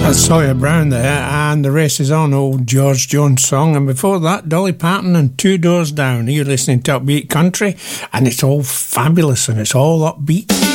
Sawyer Brown there, and The Race Is On, old George Jones song. And before that, Dolly Parton and Two Doors Down. You're listening to Upbeat Country, and it's all fabulous and it's all upbeat.